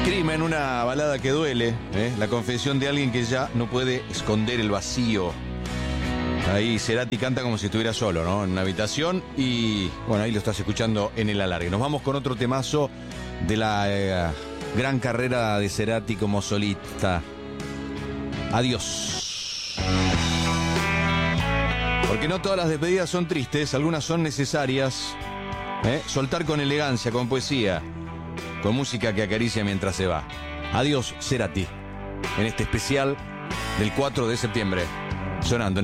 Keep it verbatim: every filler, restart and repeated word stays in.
Crimen, una balada que duele, ¿eh? La confesión de alguien que ya no puede esconder el vacío. Ahí Cerati canta como si estuviera solo, ¿no? En una habitación y, bueno, ahí lo estás escuchando en el alargue. Nos vamos con otro temazo de la eh, gran carrera de Cerati como solista. Adiós. Porque no todas las despedidas son tristes, algunas son necesarias. ¿eh? Soltar con elegancia, con poesía, con música que acaricia mientras se va. Adiós, Cerati, en este especial del cuatro de septiembre, sonando en